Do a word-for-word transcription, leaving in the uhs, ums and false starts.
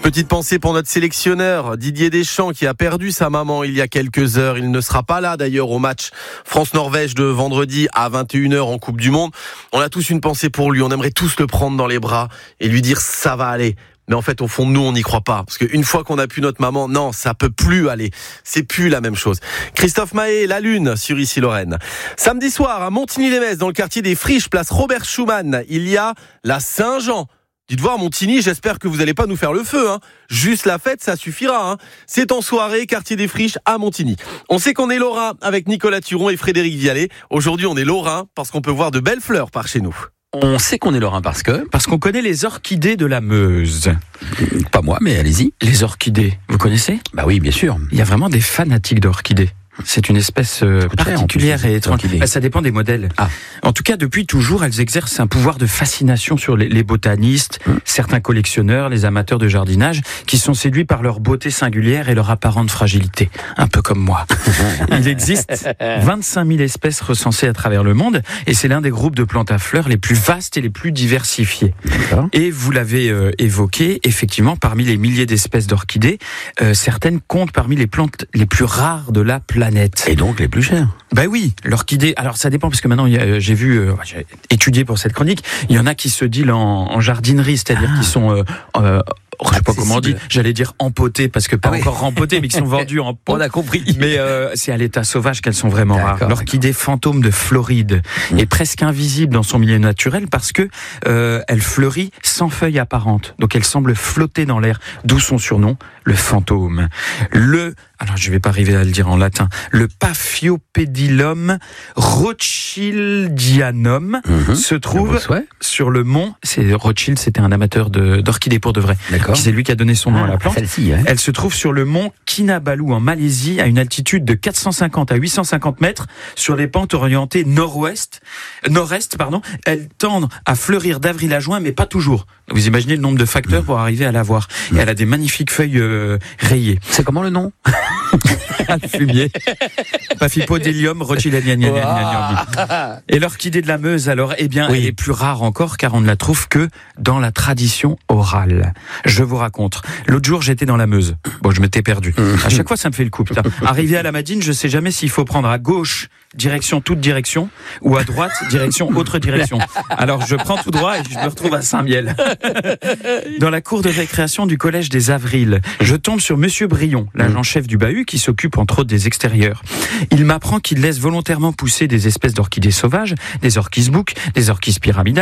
Petite pensée pour notre sélectionneur Didier Deschamps qui a perdu sa maman il y a quelques heures. Il ne sera pas là d'ailleurs au match France-Norvège de vendredi à vingt et une heures en Coupe du Monde. On a tous une pensée pour lui, on aimerait tous le prendre dans les bras et lui dire ça va aller. Mais en fait, au fond de nous, on n'y croit pas. Parce qu'une fois qu'on a pu notre maman, non, ça peut plus aller. C'est plus la même chose. Christophe Mahé, La Lune, sur Ici Lorraine. Samedi soir, à Montigny-lès-Metz, dans le quartier des Friches, place Robert Schumann, il y a la Saint-Jean. Dites voir Montigny, j'espère que vous n'allez pas nous faire le feu. Hein. Juste la fête, ça suffira. Hein. C'est en soirée, quartier des Friches, à Montigny. On sait qu'on est lorrain avec Nicolas Turon et Frédéric Vialet. Aujourd'hui, on est lorrain parce qu'on peut voir de belles fleurs par chez nous. On sait qu'on est lorrain parce que... Parce qu'on connaît les orchidées de la Meuse. Pas moi, mais allez-y. Les orchidées, vous connaissez ? Bah oui, bien sûr. Il y a vraiment des fanatiques d'orchidées. C'est une espèce euh, particulière et étrange. Bah, ça dépend des modèles. Ah. En tout cas, depuis toujours, elles exercent un pouvoir de fascination sur les, les botanistes, mmh. certains collectionneurs, les amateurs de jardinage, qui sont séduits par leur beauté singulière et leur apparente fragilité. Un peu comme moi. Il existe vingt-cinq mille espèces recensées à travers le monde, et c'est l'un des groupes de plantes à fleurs les plus vastes et les plus diversifiés. D'accord. Et vous l'avez euh, évoqué, effectivement, parmi les milliers d'espèces d'orchidées, euh, certaines comptent parmi les plantes les plus rares de la planète. Et donc les plus chères. Ben oui, l'orchidée. Alors ça dépend parce que maintenant j'ai vu, euh, j'ai étudié pour cette chronique. Il y en a qui se dealent en, en jardinerie, c'est-à-dire ah. qui sont, euh, euh, je sais pas comment on dit. J'allais dire empotés parce que pas ah encore oui. rempotés, mais qui sont vendus en pot. On a compris. Mais euh, c'est à l'état sauvage qu'elles sont vraiment d'accord, rares. L'orchidée d'accord. fantôme de Floride mmh. est presque invisible dans son milieu naturel parce que euh, elle fleurit sans feuilles apparentes. Donc elle semble flotter dans l'air. D'où son surnom, le fantôme. Le Alors, je vais pas arriver à le dire en latin. Le Paphiopedilum rothschildianum mmh. se trouve sur le mont. C'est Rothschild, c'était un amateur de, d'orchidées pour de vrai. D'accord. C'est lui qui a donné son nom ah, à la plante. Celle-ci, hein. Elle se trouve sur le mont Kinabalu en Malaisie, à une altitude de quatre cent cinquante à huit cent cinquante mètres, sur les pentes orientées nord-ouest, nord-est, pardon. Elles tendent à fleurir d'avril à juin, mais pas toujours. Vous imaginez le nombre de facteurs mmh. pour arriver à la voir. Mmh. Et elle a des magnifiques feuilles euh, rayées. C'est comment le nom? Le fumier. Paphiopedilum rothschildianum. Et l'orchidée de la Meuse, alors, eh bien, oui. elle est plus rare encore car on ne la trouve que dans la tradition orale. Je vous raconte. L'autre jour, j'étais dans la Meuse. Bon, je m'étais perdu. À chaque fois, ça me fait le coup. Putain. Arrivé à la Madine, je sais jamais s'il faut prendre à gauche, direction toute direction, ou à droite, direction autre direction. Alors, je prends tout droit et je me retrouve à Saint-Miel. Dans la cour de récréation du collège des Avrils, je tombe sur Monsieur Brion, l'agent chef du bahut, qui s'occupe entre autres des extérieurs. Il m'apprend qu'il laisse volontairement pousser des espèces d'orchidées sauvages, des orchis boucs, des orchis pyramidales,